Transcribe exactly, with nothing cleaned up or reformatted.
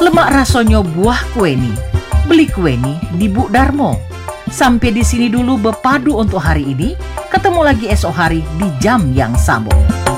Lemak rasonyo buah kueni. Beli kueni di Bu Darmo. Sampai di sini dulu Bepadu untuk hari ini. Ketemu lagi esok hari di jam yang sama.